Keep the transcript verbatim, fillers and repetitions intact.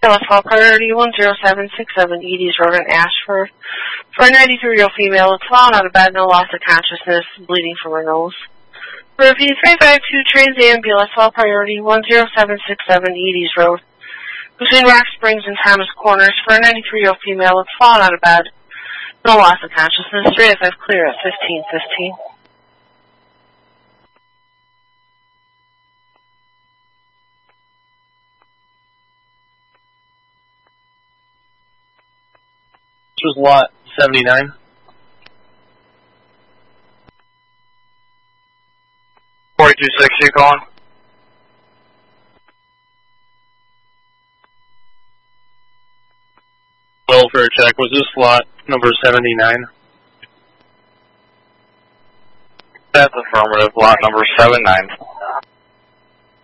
Dallas Hall priority one zero seven six seven Edie's Road in Ashford. For a ninety-three-year-old female, it's fallen out of bed, no loss of consciousness, bleeding from her nose. For review three five two Trans Ambulance Hall priority one zero seven six seven Edie's Road. Between Rock Springs and Thomas Corners, for a ninety-three-year-old female, it's fallen out of bed, no loss of consciousness, three oh five clear at fifteen fifteen. This was lot seventy-nine. forty-two six, you calling? Welfare check. Was this lot number seventy-nine? That's affirmative. Lot number seven nine.